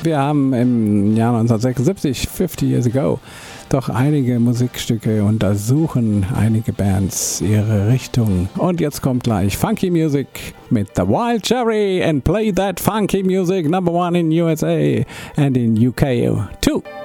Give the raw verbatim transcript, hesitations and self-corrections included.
Wir haben im Jahr neunzehnhundertsechsundsiebzig, fifty years ago, doch einige Musikstücke untersuchen, einige Bands ihre Richtung. Und jetzt kommt gleich Funky Music mit The Wild Cherry and Play That Funky Music, number one in U S A and in U K too.